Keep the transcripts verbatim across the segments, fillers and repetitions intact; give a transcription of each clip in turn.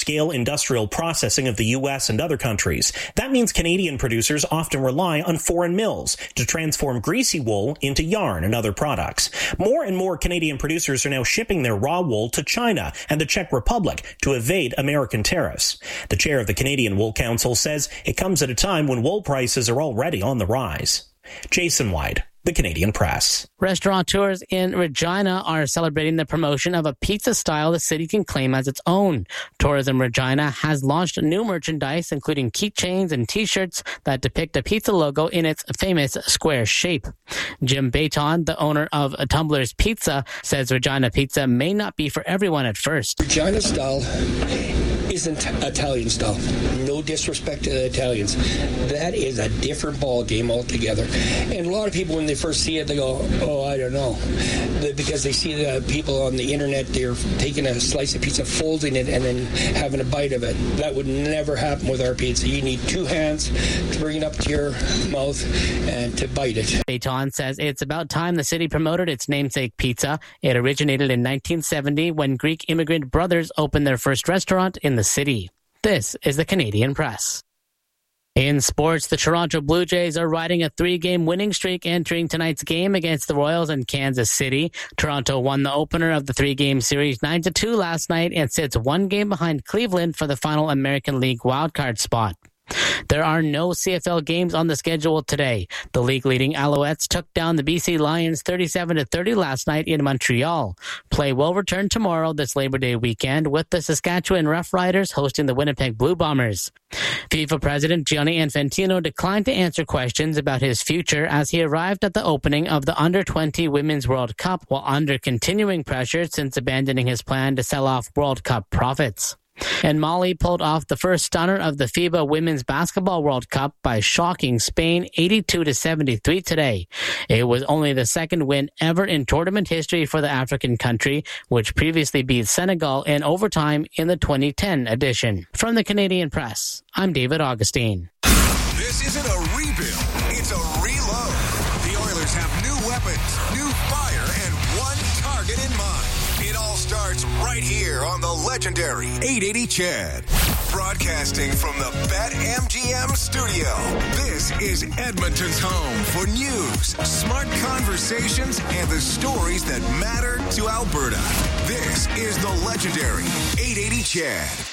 large-scale industrial processing of the U S and other countries. That means Canadian producers often rely on foreign mills to transform greasy wool into yarn and other products. More and more Canadian producers are now shipping their raw wool to China and the Czech Republic to evade American tariffs. The chair of the Canadian Wool Council says it comes at a time when wool prices are already on the rise. Jason White, The Canadian Press. Restaurateurs in Regina are celebrating the promotion of a pizza style the city can claim as its own. Tourism Regina has launched new merchandise, including keychains and t-shirts that depict a pizza logo in its famous square shape. Jim Bayton, the owner of Tumbler's Pizza, says Regina pizza may not be for everyone at first. Regina style isn't Italian style. No disrespect to the Italians. That is a different ball game altogether. And a lot of people, when they first see it, they go, oh, I don't know. The, because they see the people on the internet, they're taking a slice of pizza, folding it, and then having a bite of it. That would never happen with our pizza. You need two hands to bring it up to your mouth and to bite it. Bayton says it's about time the city promoted its namesake pizza. It originated in nineteen seventy when Greek immigrant brothers opened their first restaurant in the city. This is the Canadian Press. In sports, the Toronto Blue Jays are riding a three-game winning streak entering tonight's game against the Royals in Kansas City. Toronto won the opener of the three-game series nine to two last night and sits one game behind Cleveland for the final American League wildcard spot. There are no C F L games on the schedule today. The league-leading Alouettes took down the B C Lions thirty-seven to thirty last night in Montreal. Play will return tomorrow this Labor Day weekend with the Saskatchewan Roughriders hosting the Winnipeg Blue Bombers. FIFA President Gianni Infantino declined to answer questions about his future as he arrived at the opening of the under twenty Women's World Cup while under continuing pressure since abandoning his plan to sell off World Cup profits. And Mali pulled off the first stunner of the FIBA Women's Basketball World Cup by shocking Spain eighty-two to seventy-three today. It was only the second win ever in tournament history for the African country, which previously beat Senegal in overtime in the twenty ten edition. From the Canadian Press, I'm David Augustine. This isn't a rebuild, it's a reload. The Oilers have new weapons, new fire, and one target in mind. It all starts right here on the legendary eight eighty C H E D. Broadcasting from the BetMGM studio. This is Edmonton's home for news, smart conversations, and the stories that matter to Alberta. This is the legendary eight eighty C H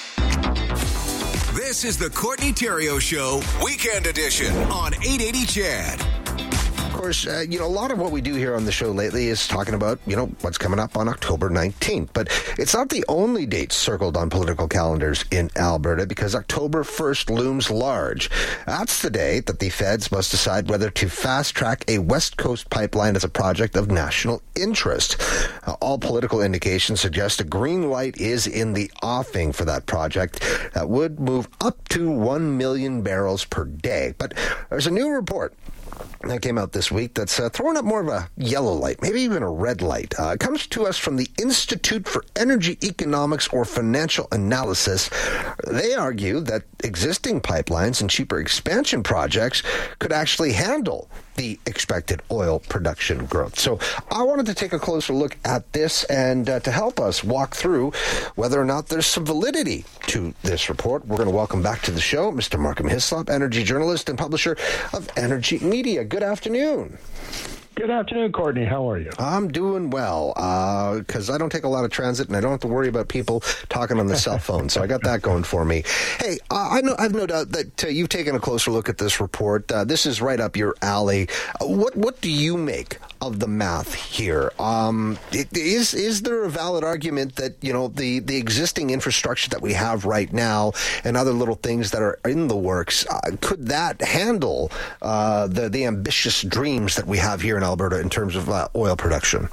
E D. This is the Courtney Theriault Show, Weekend Edition on eight eighty C H E D. Of course, uh, you know, a lot of what we do here on the show lately is talking about, you know, what's coming up on October nineteenth. But it's not the only date circled on political calendars in Alberta because October first looms large. That's the day that the feds must decide whether to fast-track a West Coast pipeline as a project of national interest. Uh, all political indications suggest a green light is in the offing for that project that would move up to one million barrels per day. But there's a new report that came out this week that's uh, throwing up more of a yellow light, maybe even a red light. Uh, it comes to us from the Institute for Energy Economics or Financial Analysis. They argue that existing pipelines and cheaper expansion projects could actually handle the expected oil production growth. So I wanted to take a closer look at this and uh, to help us walk through whether or not there's some validity to this report. We're going to welcome back to the show Mister Markham Hislop, energy journalist and publisher of Energy Media. Good afternoon. Good afternoon, Courtney. How are you? I'm doing well because uh, I don't take a lot of transit and I don't have to worry about people talking on the cell phone. So I got that going for me. Hey, uh, I know I've no doubt that uh, you've taken a closer look at this report. Uh, this is right up your alley. Uh, what what do you make of the math here? Um, it, is is there a valid argument that you know the the existing infrastructure that we have right now and other little things that are in the works uh, could that handle uh, the the ambitious dreams that we have here in Alberta in terms of uh, oil production?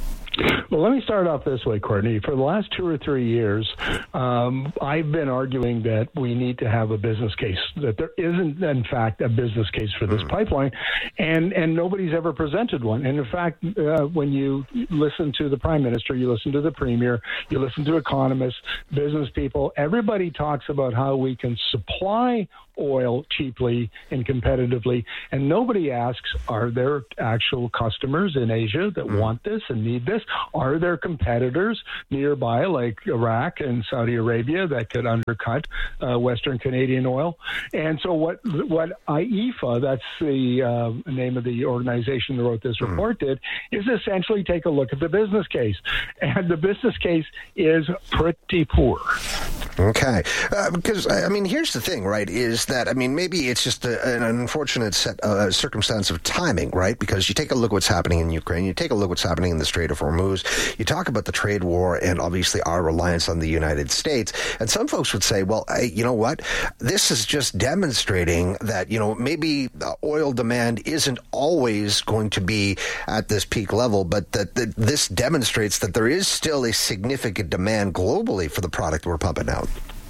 Well, let me start off this way, Courtney. For the last two or three years, um, I've been arguing that we need to have a business case, that there isn't, in fact, a business case for this mm. pipeline, and, and nobody's ever presented one. And, in fact, uh, when you listen to the Prime Minister, you listen to the Premier, you listen to economists, business people, everybody talks about how we can supply oil cheaply and competitively, and nobody asks, are there actual customers in Asia that mm. want this and need this? Are are there competitors nearby like Iraq and Saudi Arabia that could undercut uh, Western Canadian oil? And so what what I E F A, that's the uh, name of the organization that wrote this report, mm. did, is essentially take a look at the business case. And the business case is pretty poor. Okay. Uh, because, I mean, here's the thing, right, is that, I mean, maybe it's just a, an unfortunate set, uh, circumstance of timing, right? Because you take a look what's happening in Ukraine, you take a look what's happening in the Strait of Hormuz, you talk about the trade war and obviously our reliance on the United States. And some folks would say, well, hey, you know what? This is just demonstrating that, you know, maybe oil demand isn't always going to be at this peak level, but that, that this demonstrates that there is still a significant demand globally for the product we're pumping out.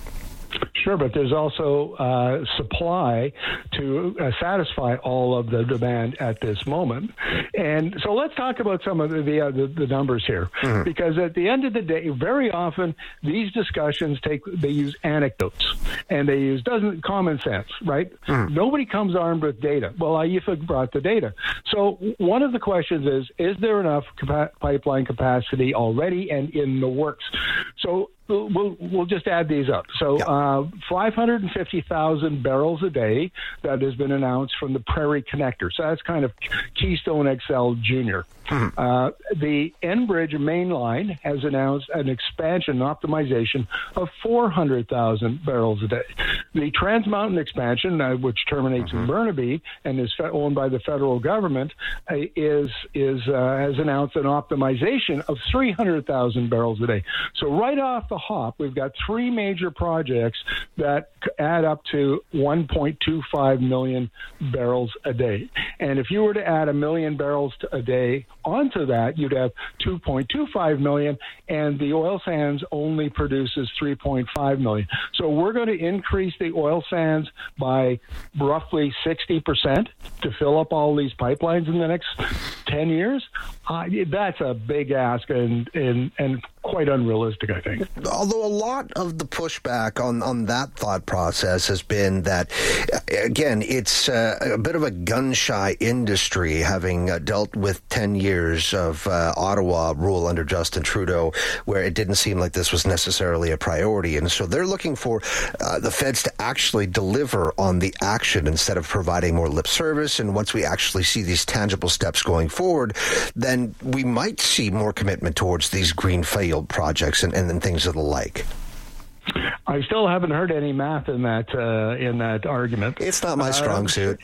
Sure, but there's also uh, supply to uh, satisfy all of the demand at this moment. And so let's talk about some of the the, uh, the, the numbers here, mm-hmm. because at the end of the day, very often these discussions take they use anecdotes and they use doesn't common sense, right? Mm-hmm. Nobody comes armed with data. Well, I E F A brought the data. So one of the questions is: is there enough capa- pipeline capacity already and in the works? So We'll we'll just add these up. So uh, five hundred fifty thousand barrels a day that has been announced from the Prairie Connector. So that's kind of Keystone X L Junior. Mm-hmm. Uh, the Enbridge main line has announced an expansion optimization of four hundred thousand barrels a day. The Trans Mountain expansion, uh, which terminates mm-hmm. in Burnaby and is fe- owned by the federal government, uh, is is uh, has announced an optimization of three hundred thousand barrels a day. So right off the hop, we've got three major projects that add up to one point two five million barrels a day. And if you were to add a million barrels a day onto that, you'd have two point two five million, and the oil sands only produces three point five million. So we're going to increase the oil sands by roughly sixty percent to fill up all these pipelines in the next ten years. Uh, that's a big ask and, and, and quite unrealistic, I think. Although a lot of the pushback on, on that thought process has been that, again, it's uh, a bit of a gun-shy industry, having uh, dealt with ten years of uh, Ottawa rule under Justin Trudeau, where it didn't seem like this was necessarily a priority. And so they're looking for uh, the feds to actually deliver on the action instead of providing more lip service. And once we actually see these tangible steps going forward, then we might see more commitment towards these greenfield projects and, and, and things of the like. I still haven't heard any math in that uh, in that argument. It's not my strong uh, suit.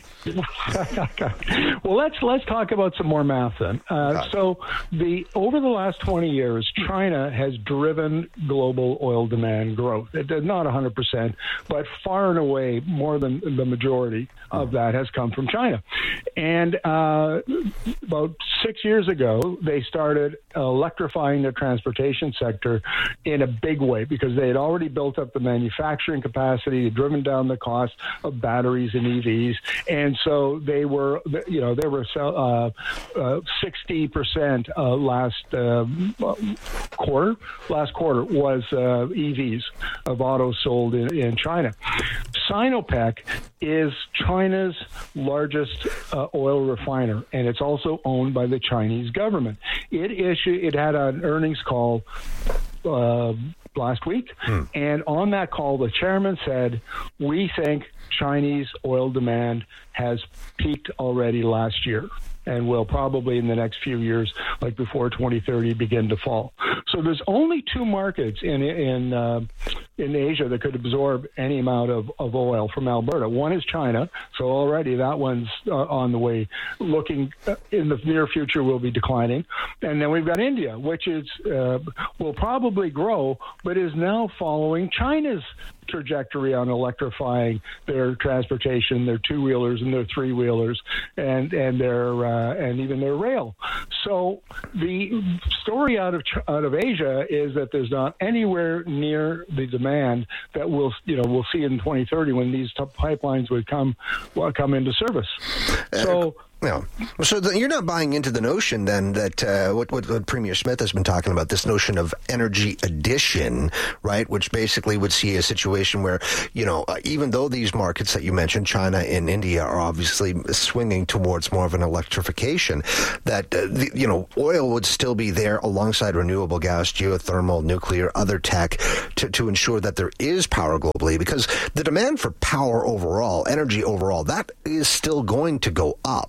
Well, let's let's talk about some more math then. Uh, so, the over the last twenty years, China has driven global oil demand growth. It, not one hundred percent, but far and away more than the majority of that has come from China. And uh, about six years ago, they started electrifying their transportation sector in a big way because they had already built up the manufacturing capacity, driven down the cost of batteries and E Vs, and so they were, you know, they were uh, uh, sixty percent uh, last uh, quarter. Last quarter was uh, E Vs of autos sold in, in China. Sinopec is China's largest uh, oil refiner, and it's also owned by the Chinese government. It issued, it had an earnings call Uh, last week, hmm. and on that call, the chairman said, we think Chinese oil demand has peaked already last year and will probably in the next few years, like before twenty thirty, begin to fall. So there's only two markets in in uh, in Asia that could absorb any amount of, of oil from Alberta. One is China, so already that one's uh, on the way, looking uh, in the near future will be declining. And then we've got India, which is uh, will probably grow, but is now following China's trajectory on electrifying their transportation, their two-wheelers and their three-wheelers, and and their uh, and even their rail. So the story out of out of Asia is that there's not anywhere near the demand that we'll you know we'll see in twenty thirty when these t- pipelines would come well, come into service. So Yeah. So the, you're not buying into the notion then that uh, what, what, what Premier Smith has been talking about, this notion of energy addition, right, which basically would see a situation where, you know, uh, even though these markets that you mentioned, China and India, are obviously swinging towards more of an electrification, that, uh, the, you know, oil would still be there alongside renewable gas, geothermal, nuclear, other tech to, to ensure that there is power globally, because the demand for power overall, energy overall, that is still going to go up.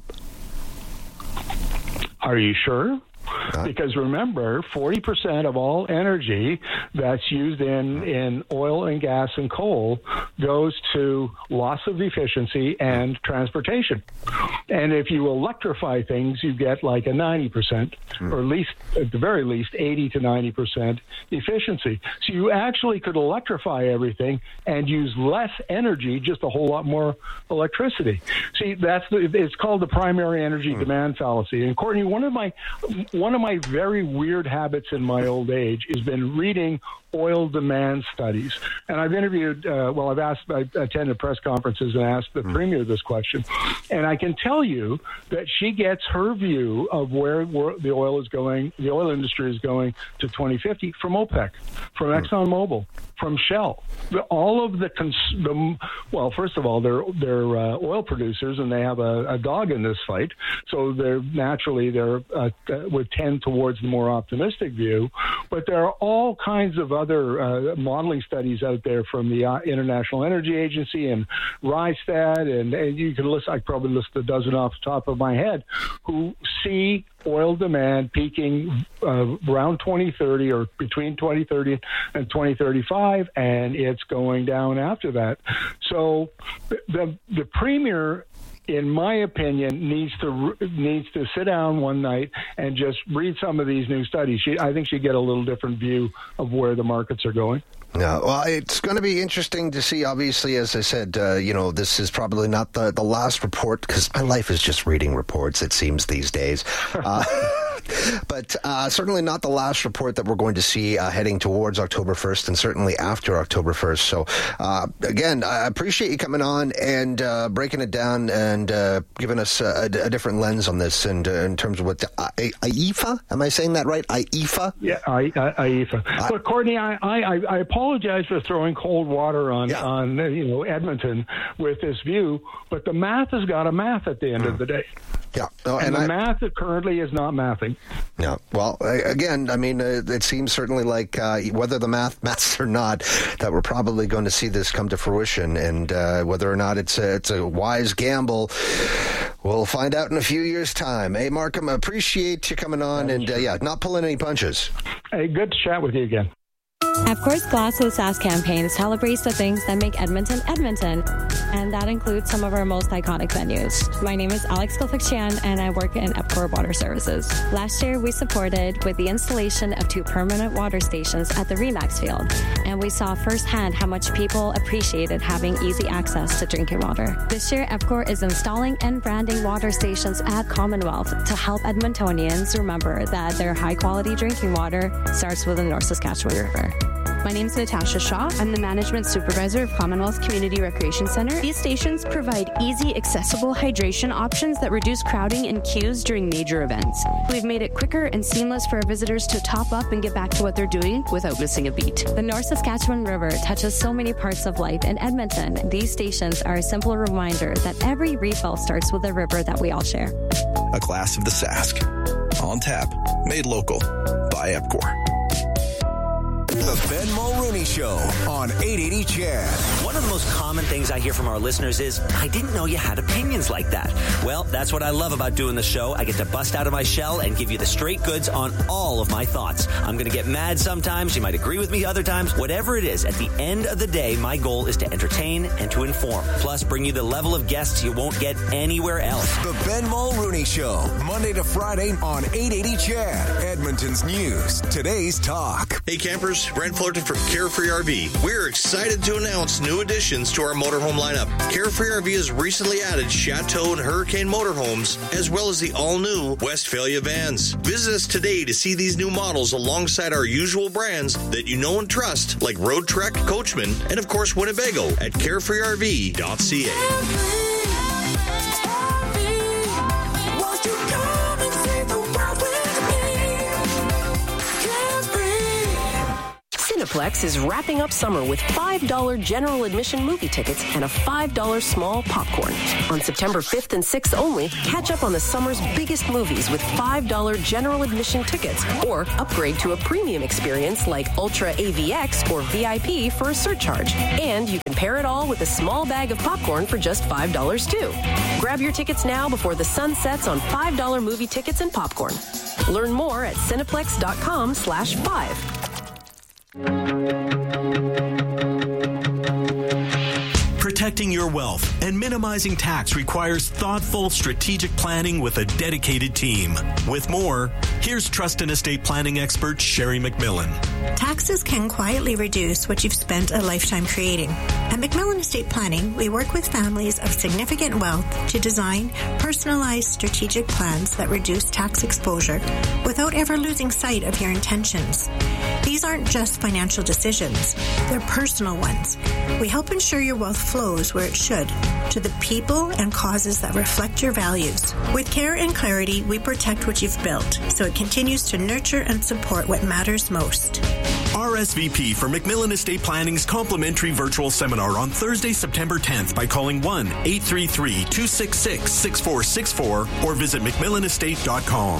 Are you sure? Because remember, forty percent of all energy that's used in, in oil and gas and coal goes to loss of efficiency and transportation. And if you electrify things, you get like a ninety percent, or at least, at the very least, eighty to ninety percent efficiency. So you actually could electrify everything and use less energy, just a whole lot more electricity. See, that's the, it's called the primary energy demand fallacy. And Courtney, one of my one of my very weird habits in my old age has been reading oil demand studies. And I've interviewed, uh, well, I've asked, I attended press conferences and asked the mm. Premier this question. And I can tell you that she gets her view of where, where the oil is going, the oil industry is going to twenty fifty from OPEC, from mm. ExxonMobil, from Shell. All of the, cons- the well, first of all, they're, they're uh, oil producers and they have a, a dog in this fight. So they're naturally, they're uh, would tend towards the more optimistic view. But there are all kinds of other other uh, modeling studies out there from the uh, International Energy Agency and Rystad, and, and you can list, I probably list a dozen off the top of my head, who see oil demand peaking uh, around twenty thirty or between twenty thirty and twenty thirty-five, and it's going down after that. So the the Premier, in my opinion, needs to needs to sit down one night and just read some of these new studies. She, I think she'd get a little different view of where the markets are going. Yeah, well, it's going to be interesting to see. Obviously, as I said, uh, you know, this is probably not the, the last report, because my life is just reading reports, it seems, these days. Uh, but uh, certainly not the last report that we're going to see uh, heading towards October first, and certainly after October first. So, uh, again, I appreciate you coming on and uh, breaking it down and uh, giving us a, a different lens on this, and uh, in terms of what the I- I- IEFA, am I saying that right? IEFA? Yeah, I- I- IEFA. I- But, Courtney, I, I, I apologize. apologize for throwing cold water on, yeah. on you know, Edmonton with this view, but the math has got a math at the end mm. of the day. Yeah, no, and, and the I, math currently is not mathing. Yeah, well, again, I mean, uh, it seems certainly like uh, whether the math maths or not, that we're probably going to see this come to fruition, and uh, whether or not it's a, it's a wise gamble, we'll find out in a few years' time. Hey, Markham, appreciate you coming on, and uh, yeah, not pulling any punches. Hey, good to chat with you again. EPCOR's Glass of Sask campaign celebrates the things that make Edmonton, Edmonton, and that includes some of our most iconic venues. My name is Alex Kilfick-Chan, and I work in EPCOR Water Services. Last year, we supported with the installation of two permanent water stations at the Remax Field, and we saw firsthand how much people appreciated having easy access to drinking water. This year, EPCOR is installing and branding water stations at Commonwealth to help Edmontonians remember that their high-quality drinking water starts with the North Saskatchewan River. My name's Natasha Shaw. I'm the Management Supervisor of Commonwealth Community Recreation Center. These stations provide easy, accessible hydration options that reduce crowding and queues during major events. We've made it quicker and seamless for our visitors to top up and get back to what they're doing without missing a beat. The North Saskatchewan River touches so many parts of life in Edmonton. These stations are a simple reminder that every refill starts with a river that we all share. A glass of the Sask. On tap. Made local. By EPCOR. The Ben Mulrooney Show on eight eighty C H E D. One of the most common things I hear from our listeners is, I didn't know you had opinions like that. Well, that's what I love about doing the show. I get to bust out of my shell and give you the straight goods on all of my thoughts. I'm going to get mad sometimes. You might agree with me other times. Whatever it is, at the end of the day, my goal is to entertain and to inform. Plus, bring you the level of guests you won't get anywhere else. The Ben Mulrooney Show, Monday to Friday on eight eighty C H E D. Edmonton's news. Today's talk. Hey campers, Brent Fullerton from Carefree R V. We're excited to announce new additions to our motorhome lineup. Carefree R V has recently added Chateau and Hurricane motorhomes, as well as the all-new Westphalia vans. Visit us today to see these new models alongside our usual brands that you know and trust, like Road Trek, Coachman, and of course Winnebago at carefree r v dot c a. Cineplex is wrapping up summer with five dollars general admission movie tickets and a five dollars small popcorn. On September fifth and sixth only, catch up on the summer's biggest movies with five dollars general admission tickets, or upgrade to a premium experience like Ultra A V X or V I P for a surcharge. And you can pair it all with a small bag of popcorn for just five dollars too. Grab your tickets now before the sun sets on five dollars movie tickets and popcorn. Learn more at cineplex.com slash five. Protecting your wealth and minimizing tax requires thoughtful, strategic planning with a dedicated team. With more, here's trust and estate planning expert Sherry McMillan. Taxes can quietly reduce what you've spent a lifetime creating. At McMillan Estate Planning, we work with families of significant wealth to design personalized strategic plans that reduce tax exposure without ever losing sight of your intentions. These aren't just financial decisions, they're personal ones. We help ensure your wealth flows where it should, to the people and causes that reflect your values. With care and clarity, we protect what you've built, so it continues to nurture and support what matters most. R S V P for McMillan Estate Planning's complimentary virtual seminar on Thursday, September tenth by calling one eight three three, two six six, six four six four or visit mcmillan estate dot com.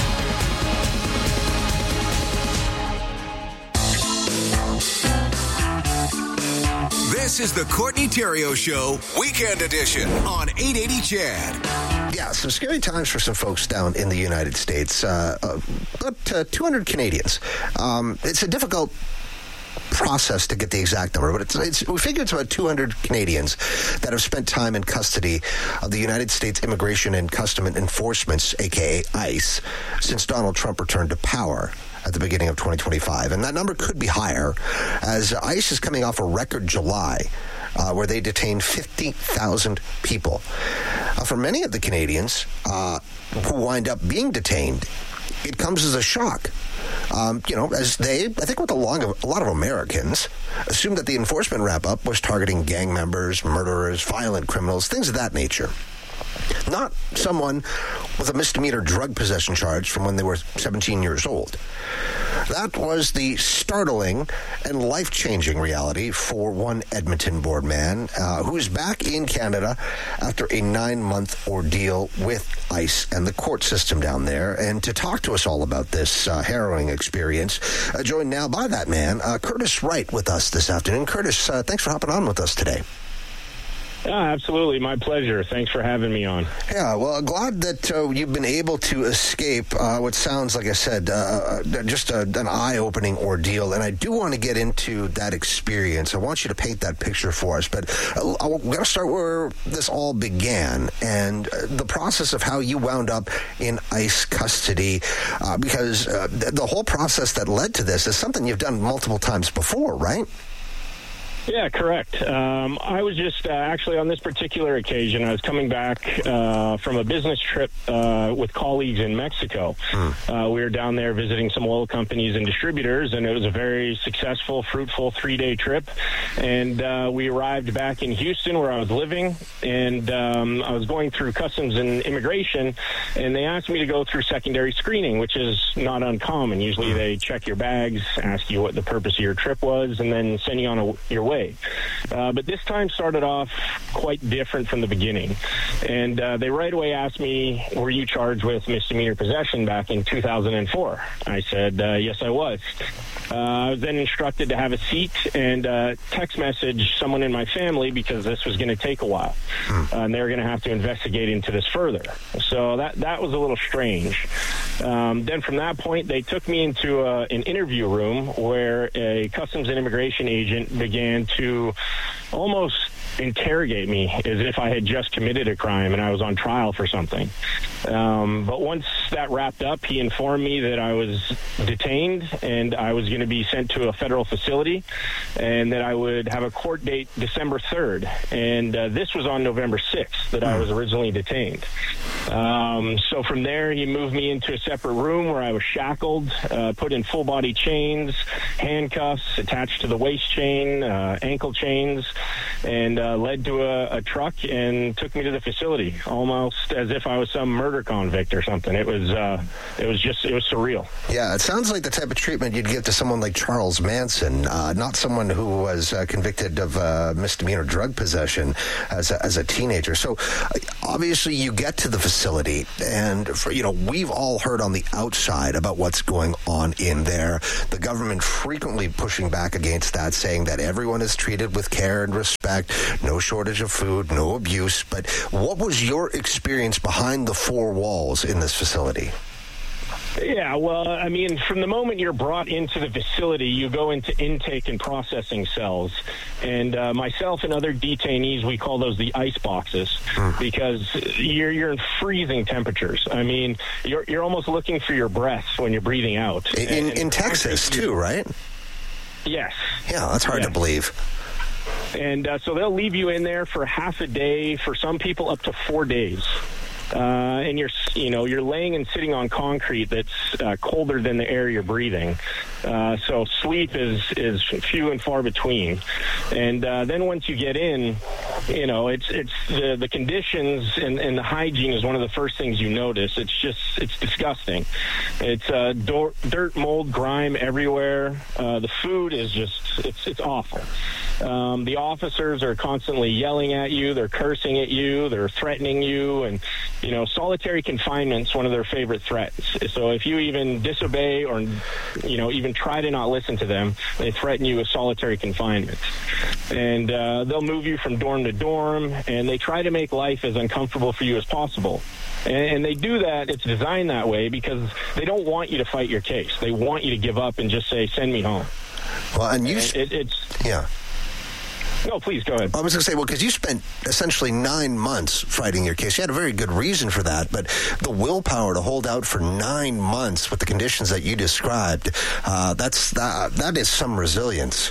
This is the Courtney Theriault Show, Weekend Edition on eight eighty C H E D. Yeah, some scary times for some folks down in the United States. Uh, uh, about uh, two hundred Canadians. Um, it's a difficult process to get the exact number, but it's, it's we figure it's about two hundred Canadians that have spent time in custody of the United States Immigration and Customs Enforcement, aka ICE, since Donald Trump returned to power at the beginning of twenty twenty-five. And that number could be higher, as ICE is coming off a record July uh, where they detained fifty thousand people. Uh, for many of the Canadians uh, who wind up being detained, it comes as a shock. Um, you know, as they, I think with a, long, a lot of Americans, assumed that the enforcement wrap-up was targeting gang members, murderers, violent criminals, things of that nature. Not someone with a misdemeanor drug possession charge from when they were seventeen years old. That was the startling and life-changing reality for one Edmonton board man uh, who is back in Canada after a nine-month ordeal with ICE and the court system down there. And to talk to us all about this uh, harrowing experience, uh, joined now by that man, uh, Curtis Wright, with us this afternoon. Curtis, uh, thanks for hopping on with us today. Yeah, absolutely. My pleasure. Thanks for having me on. Yeah, well, glad that uh, you've been able to escape uh, what sounds, like I said, uh, just a, an eye-opening ordeal. And I do want to get into that experience. I want you to paint that picture for us. But uh, we've got to start where this all began and uh, the process of how you wound up in ICE custody, uh, because uh, the whole process that led to this is something you've done multiple times before, right? Yeah, correct. Um, I was just uh, actually on this particular occasion, I was coming back uh, from a business trip uh, with colleagues in Mexico. Mm. Uh, we were down there visiting some oil companies and distributors, and it was a very successful, fruitful three-day trip. And uh, we arrived back in Houston, where I was living, and um, I was going through Customs and Immigration, and they asked me to go through secondary screening, which is not uncommon. Usually they check your bags, ask you what the purpose of your trip was, and then send you on a, your way. Uh, but this time started off quite different from the beginning. And uh, they right away asked me, were you charged with misdemeanor possession back in two thousand four? I said, uh, yes, I was. Uh, I was then instructed to have a seat and uh, text message someone in my family because this was going to take a while. Uh, and they were going to have to investigate into this further. So that, that was a little strange. Um, then from that point, they took me into a, an interview room where a Customs and Immigration agent began to almost interrogate me as if I had just committed a crime and I was on trial for something. Um, but once that wrapped up, he informed me that I was detained and I was going to be sent to a federal facility and that I would have a court date December third. And uh, this was on November sixth that I was originally detained. Um, so from there, he moved me into a separate room where I was shackled, uh, put in full-body chains, handcuffs attached to the waist chain, uh, ankle chains, and uh, led to a, a truck and took me to the facility, almost as if I was some murder convict or something. It was, uh, it was just, it was surreal. Yeah, it sounds like the type of treatment you'd give to someone like Charles Manson, uh, not someone who was uh, convicted of uh, misdemeanor drug possession as a, as a teenager. So uh, obviously you get to the facility, and for, you know, we've all heard on the outside about what's going on in there. The government frequently pushing back against that, saying that everyone is treated with care and respect, no shortage of food, no abuse. But what was your experience behind the four walls in this facility? Yeah, well, I mean, from the moment you're brought into the facility, you go into intake and processing cells. And uh, myself and other detainees, we call those the ice boxes, because you're you're in freezing temperatures. I mean, you're you're almost looking for your breath when you're breathing out. In, and, in, in Texas, too, right? Yes. Yeah, that's hard yes. to believe. And uh, so they'll leave you in there for half a day, for some people up to four days. Uh, and you're, you know, you're laying and sitting on concrete that's uh, colder than the air you're breathing. Uh, so sleep is, is few and far between. And uh, then once you get in, you know, it's it's the, the conditions and, and the hygiene is one of the first things you notice. It's just, it's disgusting. It's uh, do- dirt, mold, grime everywhere. Uh, the food is just, it's it's awful. Um, the officers are constantly yelling at you. They're cursing at you. They're threatening you. And, you know, solitary confinement's one of their favorite threats. So if you even disobey or, you know, even try to not listen to them, they threaten you with solitary confinement. And uh, they'll move you from dorm to dorm, and they try to make life as uncomfortable for you as possible. And, and they do that. It's designed that way because they don't want you to fight your case. They want you to give up and just say, send me home. Well, and you... And it, it's... Yeah. No, please, go ahead. I was going to say, well, because you spent essentially nine months fighting your case. You had a very good reason for that, but the willpower to hold out for nine months with the conditions that you described, uh, that's that, that is some resilience.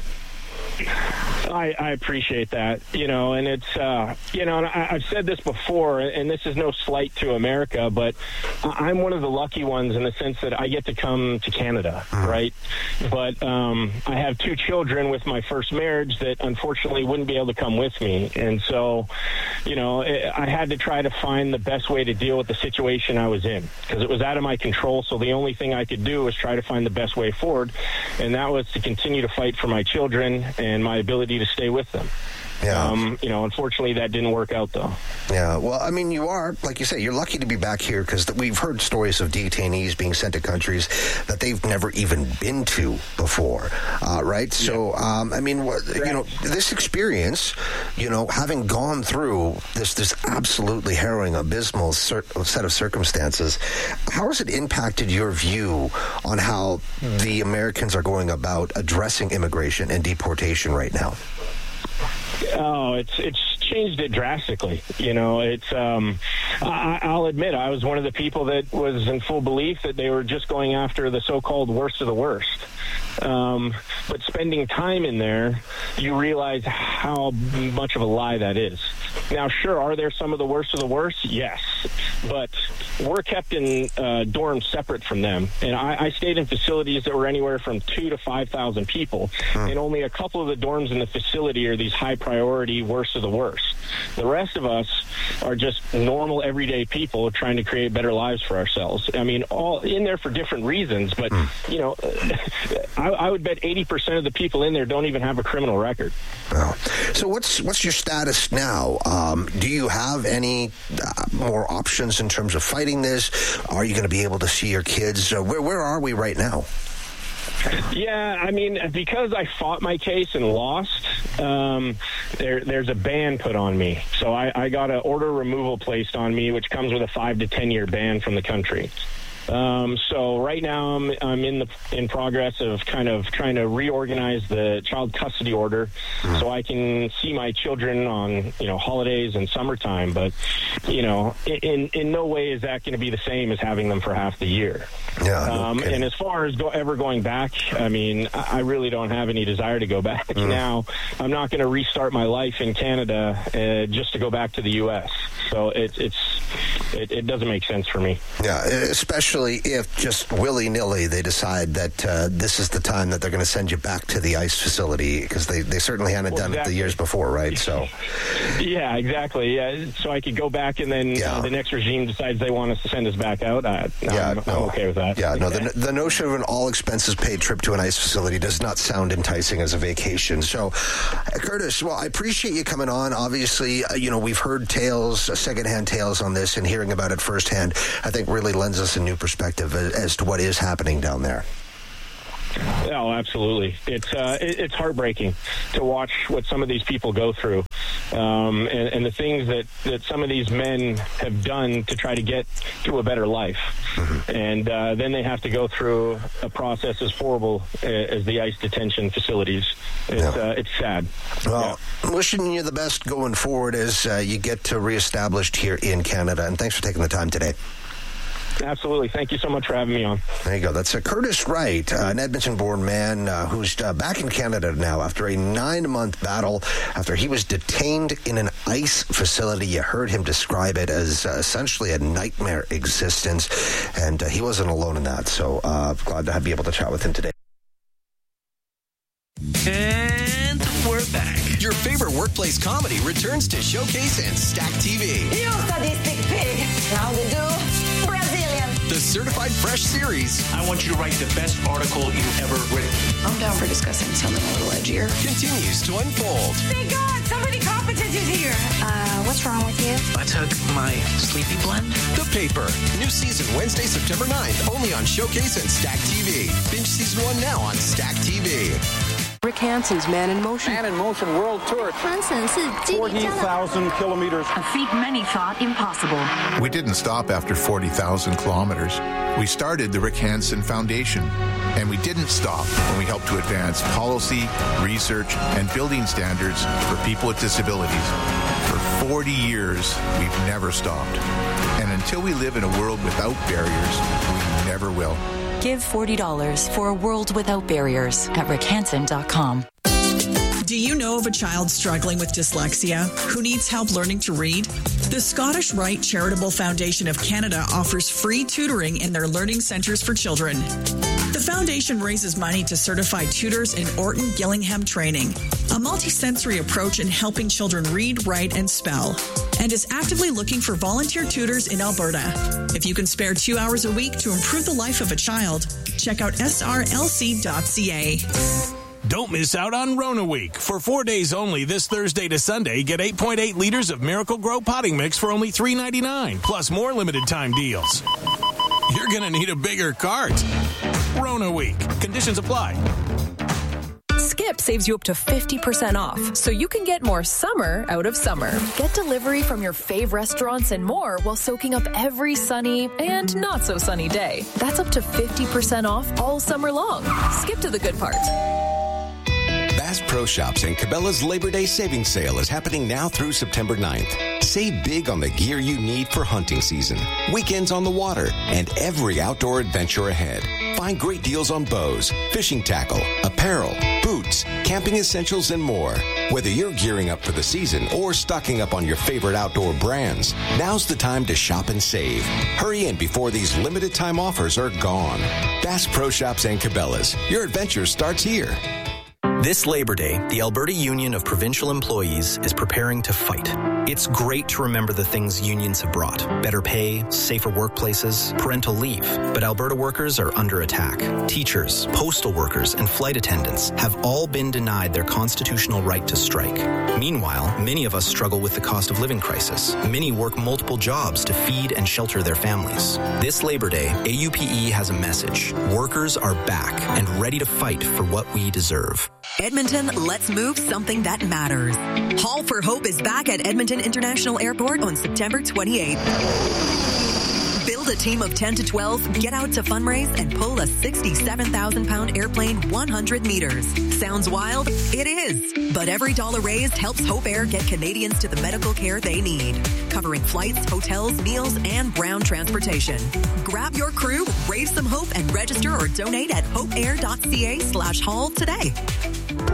I, I appreciate that, you know, and it's, uh, you know, and I, I've said this before, and this is no slight to America, but I'm one of the lucky ones in the sense that I get to come to Canada, mm-hmm. right? But um, I have two children with my first marriage that unfortunately wouldn't be able to come with me. And so, you know, I had to try to find the best way to deal with the situation I was in because it was out of my control. So the only thing I could do was try to find the best way forward. And that was to continue to fight for my children and my ability to stay with them. Yeah. Um, you know, unfortunately, that didn't work out, though. Yeah. Well, I mean, you are, like you say, you're lucky to be back here because we've heard stories of detainees being sent to countries that they've never even been to before, uh, right? Yeah. So, um, I mean, what, you know, this experience, you know, having gone through this this absolutely harrowing, abysmal cir- set of circumstances, how has it impacted your view on how the Americans are going about addressing immigration and deportation right now? Oh, it's it's changed it drastically. You know, it's um, I, I'll admit I was one of the people that was in full belief that they were just going after the so-called worst of the worst. Um, but spending time in there, you realize how much of a lie that is. Now, sure, are there some of the worst of the worst? Yes. But we're kept in uh, dorms separate from them. And I, I stayed in facilities that were anywhere from two to five thousand people. Hmm. And only a couple of the dorms in the facility are these high-priority worst of the worst. The rest of us are just normal, everyday people trying to create better lives for ourselves. I mean, all in there for different reasons. But, hmm. you know, I, I would bet eighty percent of the people in there don't even have a criminal record. Oh. So what's what's your status now? Um, do you have any uh, more options in terms of fighting this? Are you going to be able to see your kids? Uh, where where are we right now? Yeah, I mean, because I fought my case and lost, um, there, there's a ban put on me. So I, I got an order removal placed on me, which comes with a five to ten year ban from the country. Um, so right now I'm, I'm in the in progress of kind of trying to reorganize the child custody order mm. so I can see my children on, you know, holidays and summertime. But, you know, in in no way is that going to be the same as having them for half the year. Yeah. Um, okay. And as far as go, ever going back, I mean, I really don't have any desire to go back mm. now. I'm not going to restart my life in Canada uh, just to go back to the U S. So it's it's it, it doesn't make sense for me. Yeah, especially if just willy-nilly they decide that uh, this is the time that they're going to send you back to the ice facility, because they, they certainly hadn't well, done exactly. it the years before, right? So, yeah, exactly. Yeah, so I could go back, and then yeah. uh, the next regime decides they want us to send us back out. Uh, yeah, I'm, no. I'm okay with that. Yeah, no, the, the notion of an all-expenses-paid trip to an ice facility does not sound enticing as a vacation. So, Curtis, well, I appreciate you coming on. Obviously, uh, you know, we've heard tales, uh, secondhand tales on this, and hearing about it firsthand, I think really lends us a new perspective as, as to what is happening down there. Oh, absolutely. It's uh, it, it's heartbreaking to watch what some of these people go through, um, and, and the things that, that some of these men have done to try to get to a better life. Mm-hmm. And uh, then they have to go through a process as horrible as the ICE detention facilities. It's, yeah. uh, it's sad. Well, yeah. wishing you the best going forward as uh, you get to reestablished here in Canada. And thanks for taking the time today. Absolutely. Thank you so much for having me on. There you go. That's uh, Curtis Wright, uh, an Edmonton-born man uh, who's uh, back in Canada now after a nine-month battle, after he was detained in an ICE facility. You heard him describe it as uh, essentially a nightmare existence, and uh, he wasn't alone in that. So uh, glad to be able to chat with him today. And we're back. Your favorite workplace comedy returns to Showcase and Stack T V. You sadistic pig. How to do? Brazilian. The Certified Fresh series. I want you to write the best article you've ever written. I'm down for discussing something a little edgier. Continues to unfold. Thank God, somebody competent is here. Uh, what's wrong with you? I took my sleepy blend. The Paper. New season Wednesday, September ninth. Only on Showcase and Stack T V. Binge season one now on Stack T V. Rick Hansen's Man in Motion. Man in Motion World Tour. forty thousand kilometers. A feat many thought impossible. We didn't stop after forty thousand kilometers. We started the Rick Hansen Foundation. And we didn't stop when we helped to advance policy, research, and building standards for people with disabilities. For forty years, we've never stopped. And until we live in a world without barriers, we never will. Give forty dollars for a world without barriers at rick hansen dot com. Do you know of a child struggling with dyslexia who needs help learning to read? The Scottish Rite Charitable Foundation of Canada offers free tutoring in their learning centres for children. The foundation raises money to certify tutors in Orton Gillingham training, a multisensory approach in helping children read, write, and spell, and is actively looking for volunteer tutors in Alberta. If you can spare two hours a week to improve the life of a child, check out s r l c dot c a. Don't miss out on Rona Week. For four days only, this Thursday to Sunday, get eight point eight liters of Miracle Grow potting mix for only three ninety-nine, plus more limited time deals. You're going to need a bigger cart. Rona Week. Conditions apply. Skip saves you up to fifty percent off, so you can get more summer out of summer. Get delivery from your fave restaurants and more while soaking up every sunny and not so sunny day. That's up to fifty percent off all summer long. Skip to the good part. Bass Pro Shops and Cabela's Labor Day Savings Sale is happening now through September ninth. Save big on the gear you need for hunting season, weekends on the water, and every outdoor adventure ahead. Find great deals on bows, fishing tackle, apparel, boots, camping essentials, and more. Whether you're gearing up for the season or stocking up on your favorite outdoor brands, now's the time to shop and save. Hurry in before these limited time offers are gone. Bass Pro Shops and Cabela's. Your adventure starts here. This Labor Day, the Alberta Union of Provincial Employees is preparing to fight. It's great to remember the things unions have brought. Better pay, safer workplaces, parental leave. But Alberta workers are under attack. Teachers, postal workers, and flight attendants have all been denied their constitutional right to strike. Meanwhile, many of us struggle with the cost of living crisis. Many work multiple jobs to feed and shelter their families. This Labor Day, A U P E has a message. Workers are back and ready to fight for what we deserve. Edmonton, let's move something that matters. Haul for Hope is back at Edmonton International Airport on September twenty-eighth. Build a team of ten to twelve, get out to fundraise, and pull a sixty-seven thousand pound airplane one hundred meters. Sounds wild? It is. But every dollar raised helps Hope Air get Canadians to the medical care they need, covering flights, hotels, meals, and ground transportation. Grab your crew, raise some hope, and register or donate at hopeair.ca slash haul today. Hey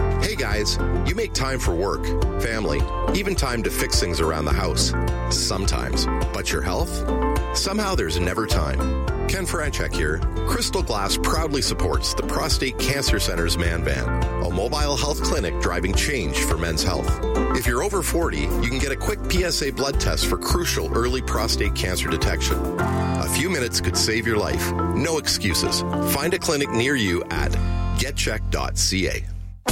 guys, you make time for work, family, even time to fix things around the house. Sometimes. But your health? Somehow there's never time. Ken Franchek here. Crystal Glass proudly supports the Prostate Cancer Center's Man Van, a mobile health clinic driving change for men's health. If you're over forty, you can get a quick P S A blood test for crucial early prostate cancer detection. A few minutes could save your life. No excuses. Find a clinic near you at get check dot c a.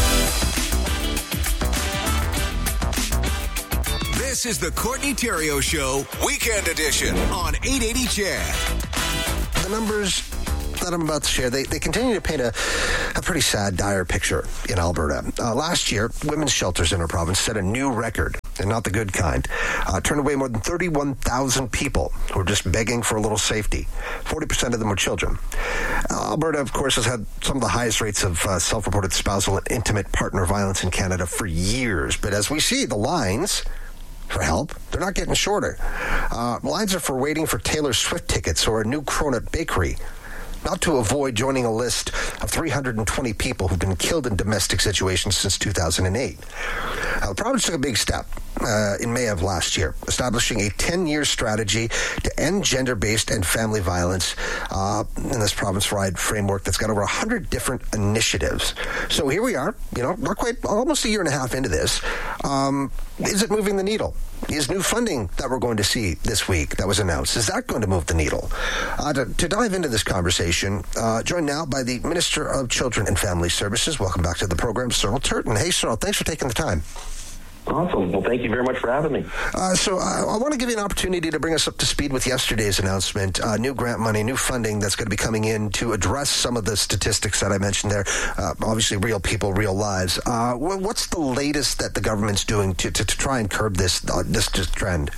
This is the Courtney Theriault Show, Weekend Edition on eight eighty C H E D. The numbers that I'm about to share, they, they continue to paint a, a pretty sad, dire picture in Alberta. Uh, last year, women's shelters in our province set a new record, and not the good kind. Uh, turned away more than thirty-one thousand people who were just begging for a little safety. forty percent of them were children. Uh, Alberta, of course, has had some of the highest rates of uh, self-reported spousal and intimate partner violence in Canada for years. But as we see, the lines for help, they're not getting shorter. Uh, lines are for waiting for Taylor Swift tickets or a new Cronut bakery, not to avoid joining a list of three hundred twenty people who've been killed in domestic situations since two thousand eight. Now, the province took a big step uh, in May of last year, establishing a ten-year strategy to end gender-based and family violence uh, in this province-wide framework that's got over one hundred different initiatives. So here we are, you know, not quite, almost a year and a half into this. Um, is it moving the needle? Is new funding that we're going to see this week that was announced, is that going to move the needle? Uh, to, to dive into this conversation, uh, joined now by the Minister of Children and Family Services. Welcome back to the program, Cyril Turton. Hey, Cyril, thanks for taking the time. Awesome. Well, thank you very much for having me. Uh, so uh, I want to give you an opportunity to bring us up to speed with yesterday's announcement. Uh, new grant money, new funding that's going to be coming in to address some of the statistics that I mentioned there. Uh, obviously, real people, real lives. Uh, what's the latest that the government's doing to, to, to try and curb this, uh, this, this trend?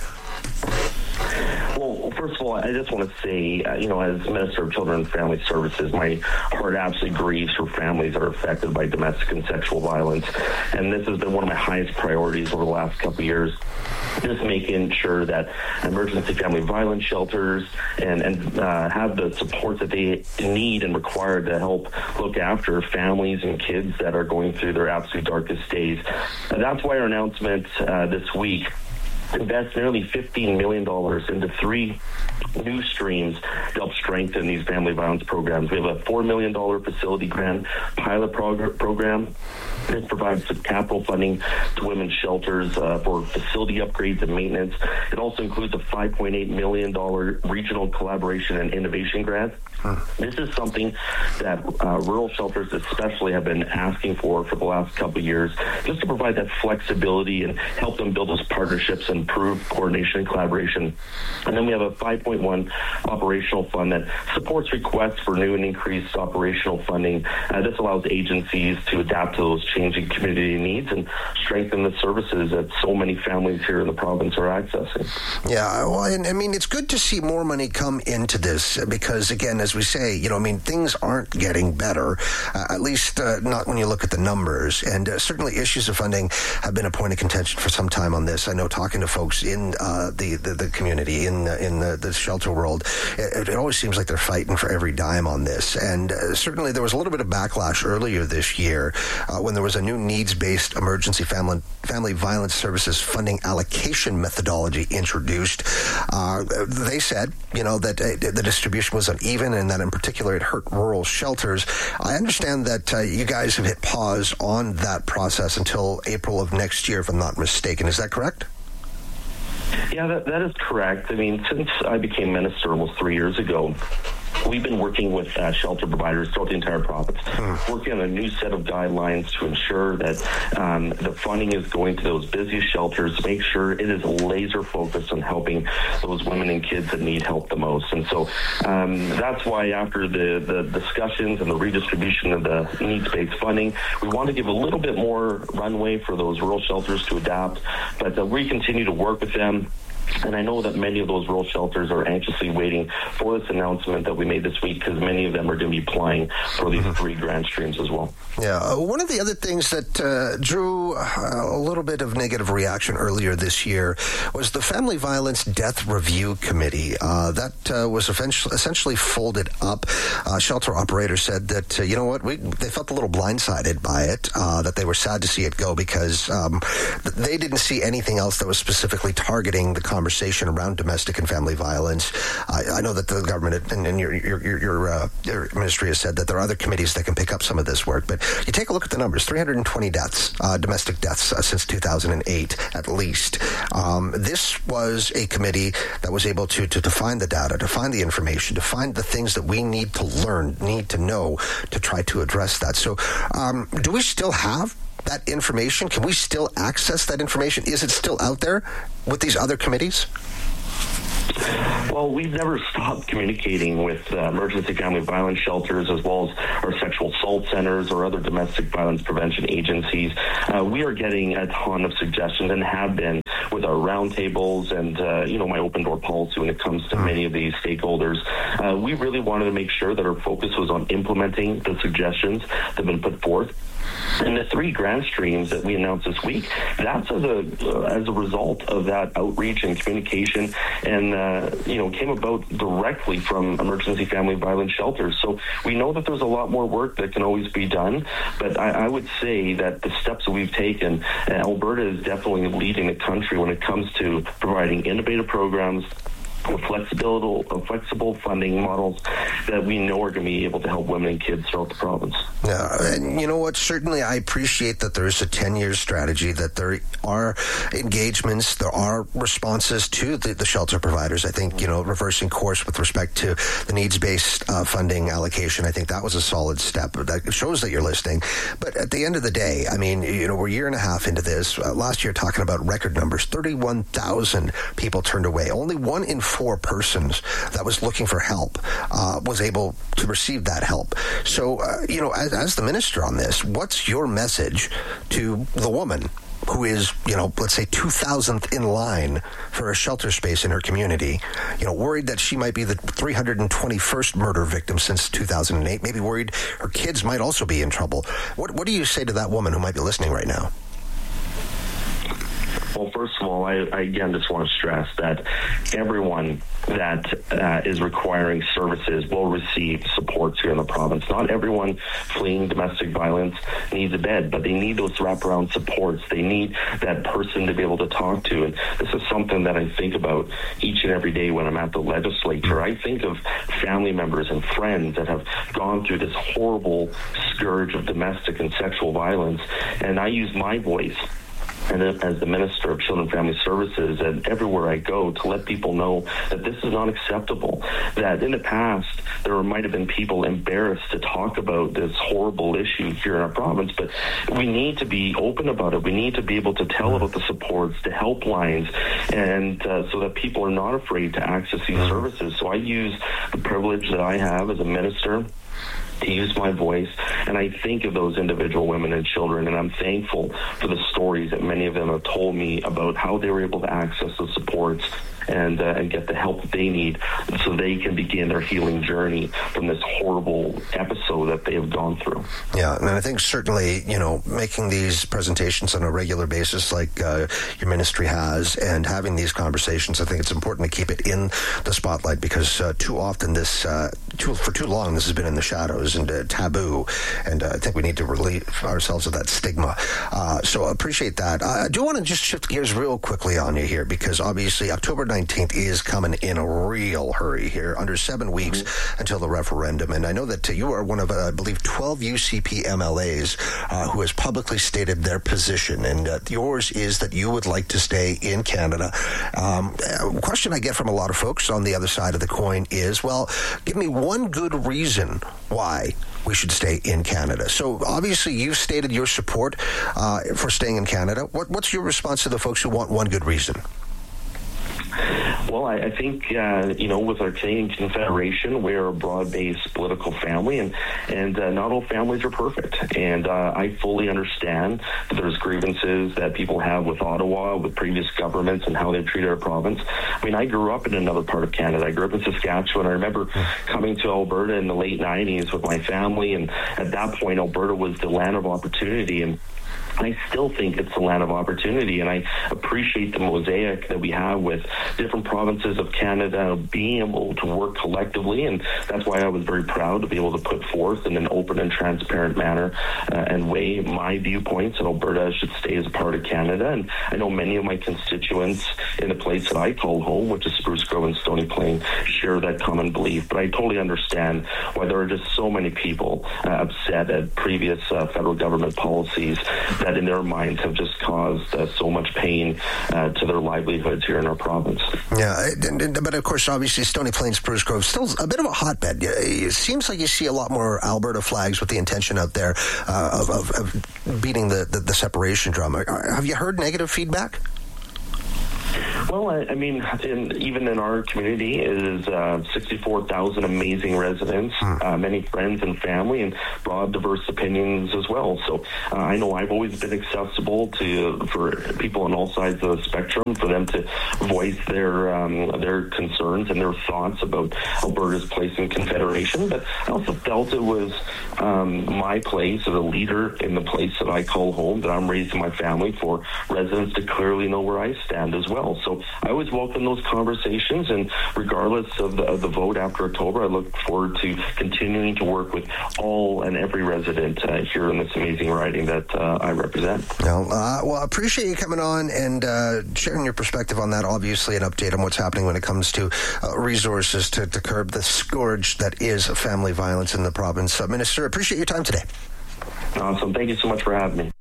Well, first of all, I just want to say, uh, you know, as Minister of Children and Family Services, my heart absolutely grieves for families that are affected by domestic and sexual violence. And this has been one of my highest priorities over the last couple of years. Just making sure that emergency family violence shelters and, and uh, have the support that they need and require to help look after families and kids that are going through their absolute darkest days. And that's why our announcement uh, this week invest nearly fifteen million dollars into three new streams to help strengthen these family violence programs. We have a four million dollars facility grant pilot prog- program. This provides some capital funding to women's shelters uh, for facility upgrades and maintenance. It also includes a five point eight million dollars regional collaboration and innovation grant. Huh. This is something that uh, rural shelters especially have been asking for for the last couple of years, just to provide that flexibility and help them build those partnerships and improve coordination and collaboration. And then we have a five point one operational fund that supports requests for new and increased operational funding. Uh, this allows agencies to adapt to those changing community needs and strengthen the services that so many families here in the province are accessing. Yeah, well, and I mean, it's good to see more money come into this because, again, as we say, you know, I mean, things aren't getting better, uh, at least uh, not when you look at the numbers. And uh, certainly issues of funding have been a point of contention for some time on this. I know talking to folks in uh, the, the, the community, in, uh, in the, the shelter world, it, it always seems like they're fighting for every dime on this. And uh, certainly there was a little bit of backlash earlier this year uh, when there was a new needs-based emergency family, family violence services funding allocation methodology introduced. Uh, they said, you know, that uh, the distribution was uneven and that in particular it hurt rural shelters. I understand that uh, you guys have hit pause on that process until April of next year, if I'm not mistaken. Is that correct? Yeah, that, that is correct. I mean, since I became minister almost three years ago, we've been working with uh, shelter providers throughout the entire province, mm. working on a new set of guidelines to ensure that um, the funding is going to those busiest shelters to make sure it is laser focused on helping those women and kids that need help the most. And so um, that's why after the, the discussions and the redistribution of the needs-based funding, we want to give a little bit more runway for those rural shelters to adapt. But uh, we continue to work with them And I know that many of those rural shelters are anxiously waiting for this announcement that we made this week, because many of them are going to be applying for these three grant streams as well. Yeah. Uh, one of the other things that uh, drew a little bit of negative reaction earlier this year was the Family Violence Death Review Committee. Uh, that uh, was essentially folded up. Uh, shelter operators said that, uh, you know what, we, they felt a little blindsided by it, uh, that they were sad to see it go because um, they didn't see anything else that was specifically targeting the conversation around domestic and family violence. I, I know that the government and, and your your your, your, uh, your ministry has said that there are other committees that can pick up some of this work, but you take a look at the numbers: three hundred twenty deaths, uh, domestic deaths uh, since two thousand eight, at least. Um, this was a committee that was able to, to to find the data, to find the information, to find the things that we need to learn, need to know to try to address that. So, um, do we still have that information? Can we still access that information? Is it still out there with these other committees? Well, we've never stopped communicating with uh, emergency family violence shelters, as well as our sexual assault centers or other domestic violence prevention agencies. Uh, we are getting a ton of suggestions, and have been, with our roundtables and, uh, you know, my open door policy when it comes to many of these stakeholders. Uh, we really wanted to make sure that our focus was on implementing the suggestions that have been put forth. And the three grant streams that we announced this week, that's as a uh, as a result of that outreach and communication, and uh, you know, came about directly from emergency family violence shelters. So we know that there's a lot more work that can always be done, but I, I would say that the steps that we've taken, uh, Alberta is definitely leading the country when it comes to providing innovative programs, flexible, flexible funding models that we know are going to be able to help women and kids throughout the province. Yeah, and you know what? Certainly, I appreciate that there is a ten-year strategy, that there are engagements, there are responses to the, the shelter providers. I think, you know, reversing course with respect to the needs-based uh, funding allocation, I think that was a solid step. That shows that you're listening. But at the end of the day, I mean, you know, we're a year and a half into this. Uh, last year, talking about record numbers, thirty-one thousand people turned away. Only one in four persons that was looking for help uh, was able to receive that help. So, uh, you know, as, as the minister on this, what's your message to the woman who is, you know, let's say two thousandth in line for a shelter space in her community, you know, worried that she might be the three hundred twenty-first murder victim since two thousand eight, maybe worried her kids might also be in trouble? What, what do you say to that woman who might be listening right now? Well, first of all, I, I again just want to stress that everyone that uh, is requiring services will receive supports here in the province. Not everyone fleeing domestic violence needs a bed, but they need those wraparound supports. They need that person to be able to talk to. And this is something that I think about each and every day when I'm at the legislature. I think of family members and friends that have gone through this horrible scourge of domestic and sexual violence, and I use my voice and as the Minister of Children and Family Services, and everywhere I go, to let people know that this is not acceptable. That in the past, there might have been people embarrassed to talk about this horrible issue here in our province, but we need to be open about it. We need to be able to tell about the supports, the helplines, and uh, so that people are not afraid to access these services. So I use the privilege that I have as a minister to use my voice, and I think of those individual women and children, and I'm thankful for the stories that many of them have told me about how they were able to access the supports and uh, and get the help that they need so they can begin their healing journey from this horrible episode that they have gone through. Yeah, and I think certainly, you know, making these presentations on a regular basis like uh, your ministry has, and having these conversations, I think it's important to keep it in the spotlight, because uh, too often this, uh, too, for too long, this has been in the shadows and uh, taboo, and uh, I think we need to relieve ourselves of that stigma. Uh, so I appreciate that. I do want to just shift gears real quickly on you here, because obviously October nineteenth is coming in a real hurry here, under seven weeks mm-hmm. until the referendum. And I know that uh, you are one of, uh, I believe, twelve U C P M L As uh, who has publicly stated their position. And uh, yours is that you would like to stay in Canada. Um, a question I get from a lot of folks on the other side of the coin is, well, give me one good reason why we should stay in Canada. So obviously you've stated your support uh, for staying in Canada. What, what's your response to the folks who want one good reason? Well, I, I think, uh, you know, with our Canadian Confederation, we're a broad-based political family, and, and uh, not all families are perfect. And uh, I fully understand that there's grievances that people have with Ottawa, with previous governments, and how they've treated our province. I mean, I grew up in another part of Canada. I grew up in Saskatchewan. I remember coming to Alberta in the late nineties with my family, and at that point, Alberta was the land of opportunity, and I still think it's a land of opportunity, and I appreciate the mosaic that we have with different provinces of Canada being able to work collectively, and that's why I was very proud to be able to put forth in an open and transparent manner uh, and weigh my viewpoints that Alberta should stay as a part of Canada. And I know many of my constituents in the place that I call home, which is Spruce Grove and Stony Plain, share that common belief, but I totally understand why there are just so many people uh, upset at previous uh, federal government policies that in their minds have just caused uh, so much pain uh, to their livelihoods here in our province. Yeah, and, and, but of course, obviously, Stony Plain, Spruce Grove, still a bit of a hotbed. It seems like you see a lot more Alberta flags with the intention out there uh, of, of, of beating the, the, the separation drum. Have you heard negative feedback? Well, I, I mean, in, even in our community is uh, sixty-four thousand amazing residents, uh, many friends and family, and broad, diverse opinions as well. So uh, I know I've always been accessible to for people on all sides of the spectrum, for them to voice their um, their concerns and their thoughts about Alberta's place in Confederation. But I also felt it was um, my place as a leader in the place that I call home, that I'm raising my family, for residents to clearly know where I stand as well. So I always welcome those conversations, and regardless of the, of the vote after October, I look forward to continuing to work with all and every resident uh, here in this amazing riding that uh, I represent. Well, uh, well, I appreciate you coming on and uh, sharing your perspective on that. Obviously, an update on what's happening when it comes to uh, resources to, to curb the scourge that is family violence in the province. Uh, Minister, appreciate your time today. Awesome. Thank you so much for having me.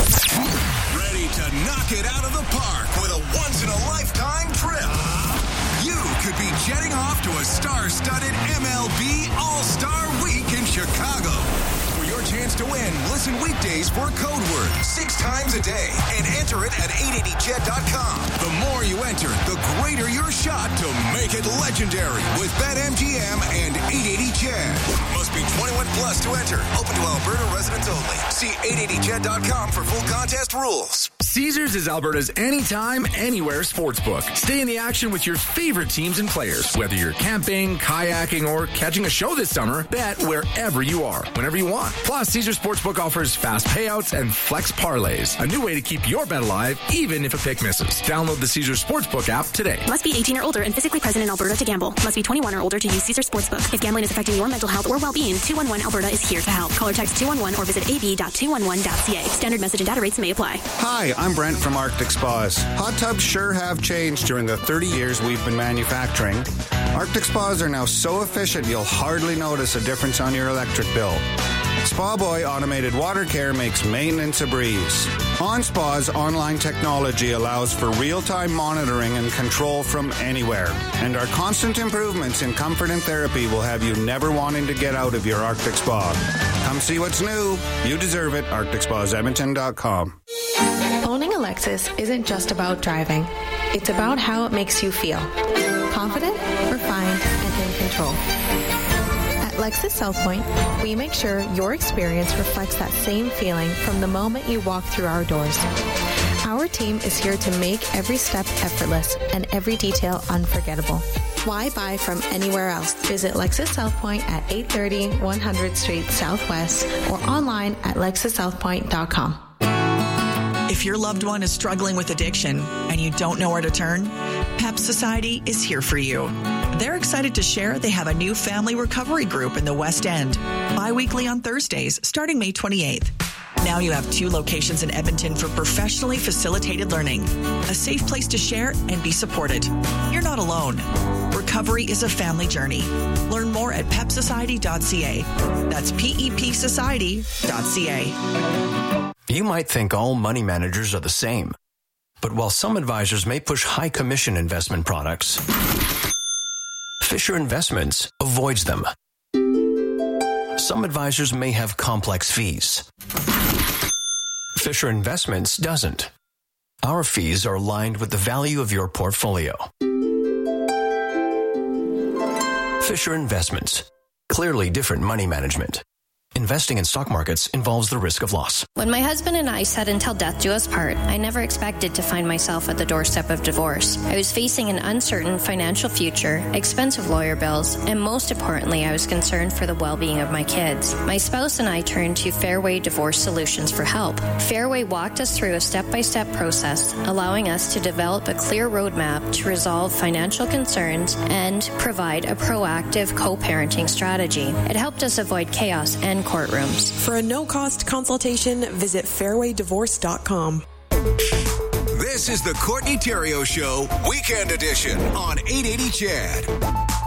Ready to knock it out of the park with a once-in-a-lifetime trip? You could be jetting off to a star-studded M L B All-Star Week in Chicago. For your chance to win, listen weekdays for Code Word six times a day and enter it at eight eighty jet dot com. The more you enter, the greater your shot to make it legendary with BetMGM and eight eighty Jet. Must be twenty-one plus to enter. Open to Alberta residents only. See eight eighty jet dot com for full contest rules. Caesars is Alberta's anytime, anywhere sportsbook. Stay in the action with your favorite teams and players. Whether you're camping, kayaking, or catching a show this summer, bet wherever you are, whenever you want. Plus, Caesars Sportsbook offers fast payouts and flex parlays, a new way to keep your bet alive, even if a pick misses. Download the Caesars Sportsbook app today. Must be eighteen or older and physically present in Alberta to gamble. Must be twenty-one or older to use Caesars Sportsbook. If gambling is affecting your mental health or well-being, two one one Alberta is here to help. Call or text two one one or visit a b dot two one one dot c a. Standard message and data rates may apply. Hi, I'm Brent from Arctic Spas. Hot tubs sure have changed during the thirty years we've been manufacturing. Arctic Spas are now so efficient you'll hardly notice a difference on your electric bill. Spa Boy Automated Water Care makes maintenance a breeze. OnSpa's online technology allows for real-time monitoring and control from anywhere. And our constant improvements in comfort and therapy will have you never wanting to get out of your Arctic Spa. Come see what's new. You deserve it. Arctic Spas Edmonton dot com. Owning a Lexus isn't just about driving. It's about how it makes you feel. Confident, refined, and in control. At Lexus South Point, we make sure your experience reflects that same feeling from the moment you walk through our doors. Our team is here to make every step effortless and every detail unforgettable. Why buy from anywhere else? Visit Lexus South Point at eight thirty one hundredth Street Southwest or online at lexus south point dot com. If your loved one is struggling with addiction and you don't know where to turn, PEP Society is here for you. They're excited to share they have a new family recovery group in the West End, bi-weekly on Thursdays, starting May twenty-eighth. Now you have two locations in Edmonton for professionally facilitated learning, a safe place to share and be supported. You're not alone. Recovery is a family journey. Learn more at pep society dot c a. That's P E P society dot c a. You might think all money managers are the same. But while some advisors may push high commission investment products, Fisher Investments avoids them. Some advisors may have complex fees. Fisher Investments doesn't. Our fees are aligned with the value of your portfolio. Fisher Investments. Clearly different money management. Investing in stock markets involves the risk of loss. When my husband and I said until death do us part, I never expected to find myself at the doorstep of divorce. I was facing an uncertain financial future, expensive lawyer bills, and most importantly, I was concerned for the well-being of my kids. My spouse and I turned to Fairway Divorce Solutions for help. Fairway walked us through a step-by-step process, allowing us to develop a clear roadmap to resolve financial concerns and provide a proactive co-parenting strategy. It helped us avoid chaos and courtrooms. For a no-cost consultation, visit fairway divorce dot com. This is the Courtney Theriault Show, Weekend Edition on eight eighty C H E D.